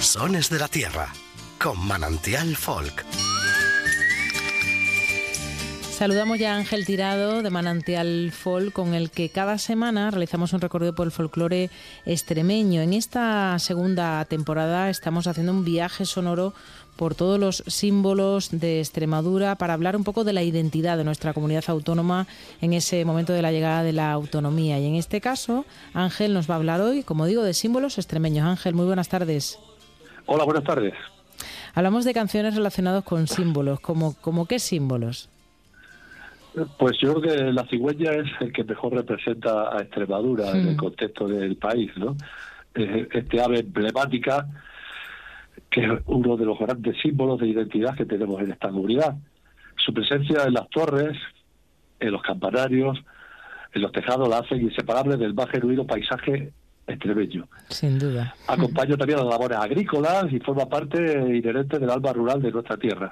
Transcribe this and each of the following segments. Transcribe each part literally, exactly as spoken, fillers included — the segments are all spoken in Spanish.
Sones de la Tierra, con Manantial Folk. Saludamos ya a Ángel Tirado de Manantial Folk, con el que cada semana realizamos un recorrido por el folclore extremeño. En esta segunda temporada estamos haciendo un viaje sonoro por todos los símbolos de Extremadura para hablar un poco de la identidad de nuestra comunidad autónoma en ese momento de la llegada de la autonomía. Y en este caso, Ángel nos va a hablar hoy, como digo, de símbolos extremeños. Ángel, muy buenas tardes. Hola, buenas tardes. Hablamos de canciones relacionadas con símbolos. ¿Cómo, cómo qué símbolos? Pues yo creo que la cigüeña es el que mejor representa a Extremadura mm. en el contexto del país, ¿no? Este ave emblemática, que es uno de los grandes símbolos de identidad que tenemos en esta comunidad. Su presencia en las torres, en los campanarios, en los tejados la hacen inseparable del más genuino paisaje extremeño. Sin duda. Acompaña también a las labores agrícolas y forma parte inherente del alma rural de nuestra tierra.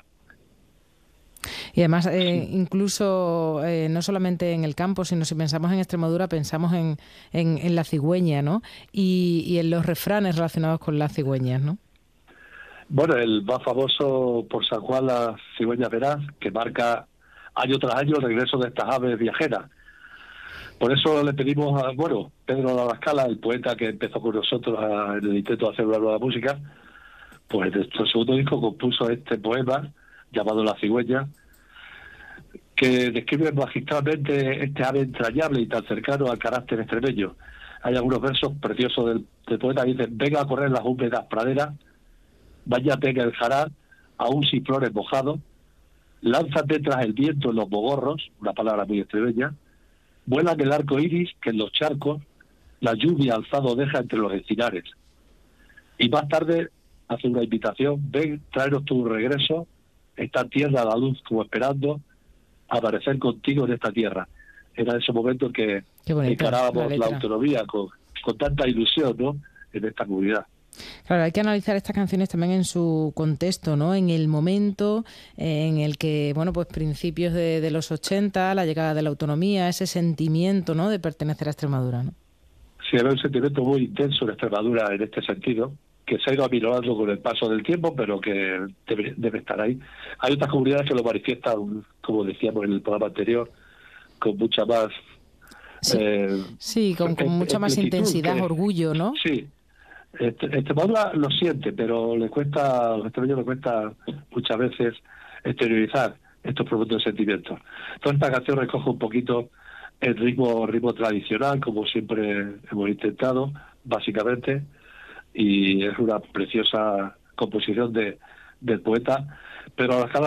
Y además, eh, incluso eh, no solamente en el campo, sino si pensamos en Extremadura, pensamos en, en, en la cigüeña, ¿no? Y, y en los refranes relacionados con las cigüeñas, ¿no? Bueno, el más famoso por San Juan, la cigüeña veraz, que marca año tras año el regreso de estas aves viajeras. Por eso le pedimos a, bueno, Pedro Lavascala, el poeta que empezó con nosotros a, en el intento de hacer una nueva música, pues en nuestro segundo disco compuso este poema llamado La cigüeña, que describe magistralmente este ave entrañable y tan cercano al carácter extremeño. Hay algunos versos preciosos del, del poeta que dicen: venga a correr las húmedas praderas, báñate en el jaral, aún sin flores mojados, lánzate tras el viento en los bogorros, una palabra muy extremeña, vuela en el arco iris que en los charcos la lluvia alzado deja entre los encinares. Y más tarde hace una invitación: ven, tráenos tu regreso, esta tierra a la luz como esperando aparecer contigo en esta tierra. Era ese momento en que encarábamos la, la autonomía con, con tanta ilusión, ¿no?, en esta comunidad. Claro, hay que analizar estas canciones también en su contexto, ¿no? En el momento en el que, bueno, pues principios de, de los ochenta, la llegada de la autonomía, ese sentimiento, ¿no?, de pertenecer a Extremadura, ¿no? Sí, era un sentimiento muy intenso en Extremadura en este sentido, que se ha ido aminorando con el paso del tiempo, pero que debe, debe estar ahí. Hay otras comunidades que lo manifiestan, como decíamos en el programa anterior, con mucha más... Sí, eh, sí con, con mucha más intensidad, que, orgullo, ¿no? Sí. Extremadura lo siente, pero le cuesta, a los extremeños le cuesta muchas veces exteriorizar estos profundos sentimientos. Entonces esta canción recoge un poquito el ritmo, ritmo tradicional, como siempre hemos intentado, básicamente, y es una preciosa composición de del poeta, pero a la escala